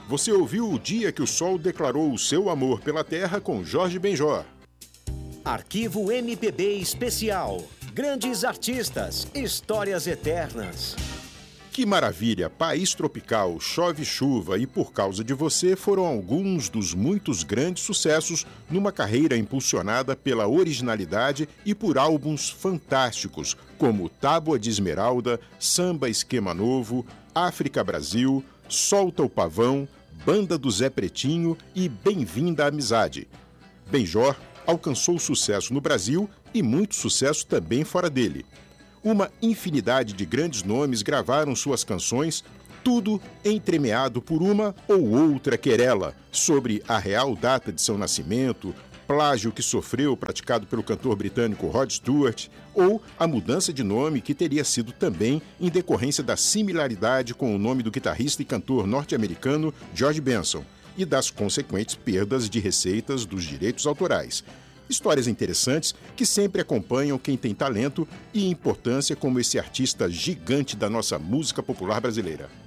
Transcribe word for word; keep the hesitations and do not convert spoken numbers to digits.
Você ouviu O Dia que o Sol Declarou o Seu Amor pela Terra com Jorge Benjor. Arquivo M P B Especial. Grandes artistas, histórias eternas. Que maravilha! País Tropical, Chove Chuva e Por Causa de Você foram alguns dos muitos grandes sucessos numa carreira impulsionada pela originalidade e por álbuns fantásticos, como Tábua de Esmeralda, Samba Esquema Novo, África Brasil, Solta o Pavão, Banda do Zé Pretinho e Bem-vinda à Amizade. Benjor alcançou sucesso no Brasil e muito sucesso também fora dele. Uma infinidade de grandes nomes gravaram suas canções, tudo entremeado por uma ou outra querela sobre a real data de seu nascimento, plágio que sofreu praticado pelo cantor britânico Rod Stewart, ou a mudança de nome que teria sido também em decorrência da similaridade com o nome do guitarrista e cantor norte-americano George Benson e das consequentes perdas de receitas dos direitos autorais. Histórias interessantes que sempre acompanham quem tem talento e importância como esse artista gigante da nossa música popular brasileira.